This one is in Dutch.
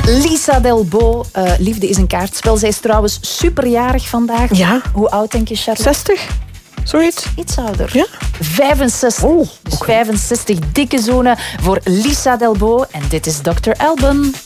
Lisa Delbo, Liefde is een kaartspel. Zij is trouwens superjarig vandaag. Ja. Hoe oud denk je, Charlotte? 60? Zoiets? Iets ouder. Ja? 65. Oh, dus 65 dikke zonen voor Lisa Delbo. En dit is Dr. Alban.